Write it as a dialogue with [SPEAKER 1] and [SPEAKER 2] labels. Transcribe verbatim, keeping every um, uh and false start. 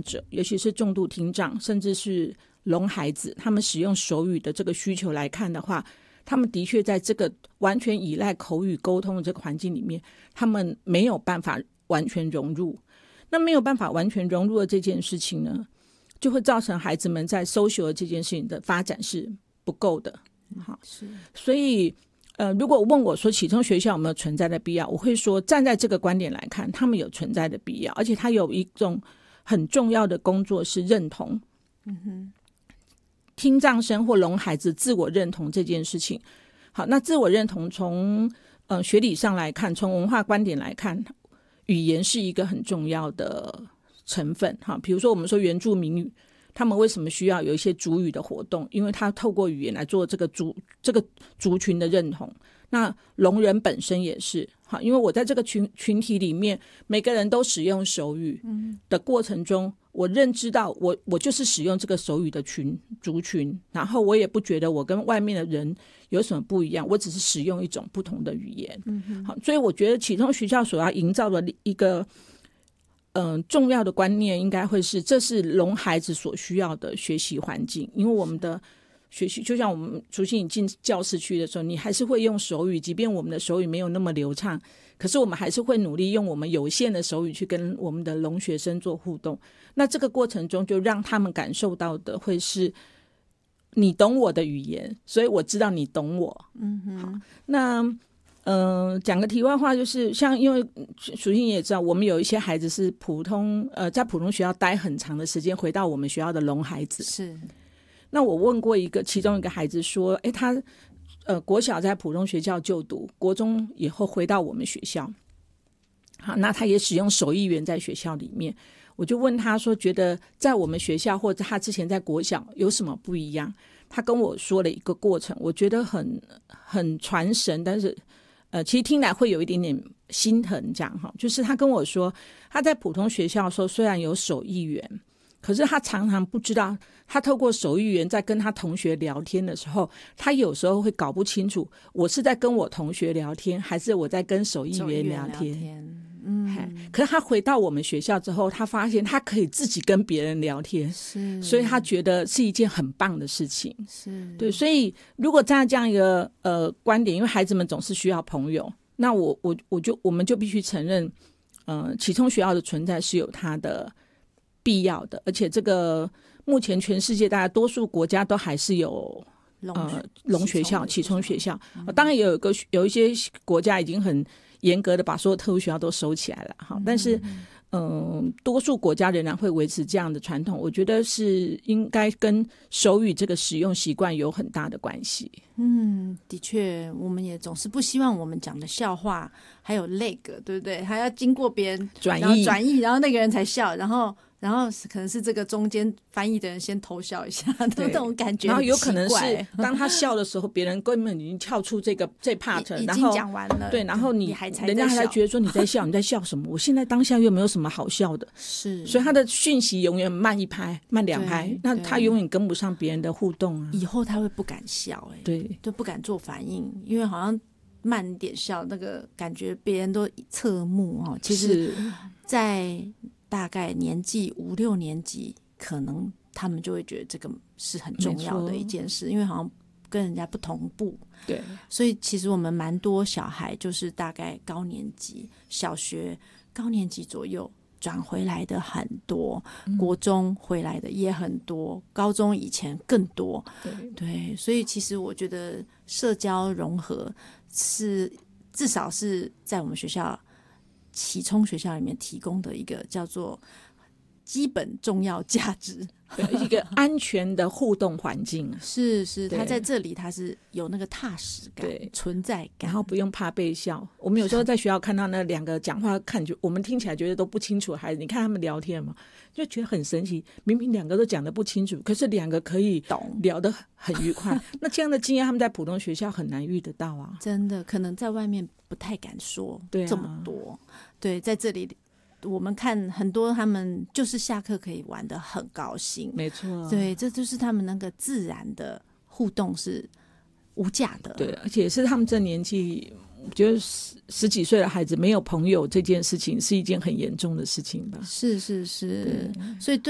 [SPEAKER 1] 障者，尤其是重度听障甚至是聋孩子，他们使用手语的这个需求来看的话，他们的确在这个完全依赖口语沟通的这个环境里面，他们没有办法完全融入。那没有办法完全融入的这件事情呢，就会造成孩子们在 social 的这件事情的发展是不够的。好，是，所以呃，如果问我说启聪学校有没有存在的必要，我会说站在这个观点来看，他们有存在的必要，而且它有一种很重要的工作是认同。嗯哼，听障生或聋孩子自我认同这件事情。好，那自我认同从呃学理上来看，从文化观点来看，语言是一个很重要的成分。哈，比如说我们说原住民语，他们为什么需要有一些族语的活动？因为他透过语言来做这个族这个族群的认同。那聋人本身也是，好，因为我在这个群群体里面，每个人都使用手语的过程中，我认知到我我就是使用这个手语的群族群，然后我也不觉得我跟外面的人有什么不一样，我只是使用一种不同的语言。嗯、好，所以我觉得启聪学校所要营造的一个嗯、呃，重要的观念应该会是，这是聋孩子所需要的学习环境。因为我们的学习，就像我们除夕你进教室去的时候，你还是会用手语，即便我们的手语没有那么流畅，可是我们还是会努力用我们有限的手语去跟我们的聋学生做互动。那这个过程中，就让他们感受到的会是你懂我的语言，所以我知道你懂我。嗯哼，好，那嗯、呃，讲个题外话，就是像因为属性也知道，我们有一些孩子是普通呃，在普通学校待很长的时间，回到我们学校的聋孩子。是，那我问过一个其中一个孩子说，哎，他呃国小在普通学校就读，国中以后回到我们学校，好，那他也使用手译员在学校里面。我就问他说，觉得在我们学校或者他之前在国小有什么不一样？他跟我说了一个过程，我觉得很很传神，但是呃，其实听来会有一点点心疼，这样哈。就是他跟我说，他在普通学校的时候虽然有手译员，可是他常常不知道，他透过手译员在跟他同学聊天的时候，他有时候会搞不清楚，我是在跟我同学聊天，还是我在跟手译员聊天。聊天嗯，可是他回到我们学校之后，他发现他可以自己跟别人聊天，是，所以他觉得是一件很棒的事情。是，对，所以如果站在这样一个呃观点，因为孩子们总是需要朋友，那我我我就我们就必须承认，呃，启聪学校的存在是有它的必要的，而且这个目前全世界大家多数国家都还是有呃聋学校、启聪学校、嗯呃，当然也有一个有一些国家已经很严格的把所有特殊学校都收起来了哈，但是嗯、呃，多数国家仍然会维持这样的传统，我觉得是应该跟手语这个使用习惯有很大的关系。
[SPEAKER 2] 嗯，的确，我们也总是不希望我们讲的笑话还有那个，对不对？还要经过别人
[SPEAKER 1] 转译，
[SPEAKER 2] 转译，然后那个人才笑，然后。然后可能是这个中间翻译的人先偷笑一下，那种感觉，
[SPEAKER 1] 然后有可能是当他笑的时候，别人根本已经跳出这个这 part，
[SPEAKER 2] 已经讲完了，
[SPEAKER 1] 对，然后你
[SPEAKER 2] 你还
[SPEAKER 1] 人家还在觉得说你在笑，你在笑什么？我现在当下又没有什么好笑的，
[SPEAKER 2] 是，
[SPEAKER 1] 所以他的讯息永远慢一拍、慢两拍，那他永远跟不上别人的互动啊。
[SPEAKER 2] 以后他会不敢笑、欸，哎，
[SPEAKER 1] 对，
[SPEAKER 2] 就不敢做反应，因为好像慢点笑，那个感觉别人都侧目哦。其实，在大概年纪五六年级，可能他们就会觉得这个是很重要的一件事，因为好像跟人家不同步。
[SPEAKER 1] 对，
[SPEAKER 2] 所以其实我们蛮多小孩就是大概高年级、小学高年级左右转回来的很多，嗯、国中回来的也很多，高中以前更多。对，对，所以其实我觉得社交融合是至少是在我们学校。启聪学校里面提供的一个叫做基本重要价值，
[SPEAKER 1] 一个安全的互动环境。
[SPEAKER 2] 是是，他在这里他是有那个踏实感、存在感，
[SPEAKER 1] 然后不用怕被笑。我们有时候在学校看到那两个讲话，看就我们听起来觉得都不清楚，孩子，你看他们聊天嘛，就觉得很神奇。明明两个都讲得不清楚，可是两个可以懂，聊得很愉快。那这样的经验，他们在普通学校很难遇得到啊。
[SPEAKER 2] 真的，可能在外面不太敢说这么多。对，在这里。我们看很多他们就是下课可以玩得很高兴，
[SPEAKER 1] 没错，
[SPEAKER 2] 对，这就是他们那个自然的互动是无价的，
[SPEAKER 1] 对，而且是他们这年纪，我觉得十十几岁的孩子没有朋友这件事情是一件很严重的事情吧？
[SPEAKER 2] 是是是，所以对。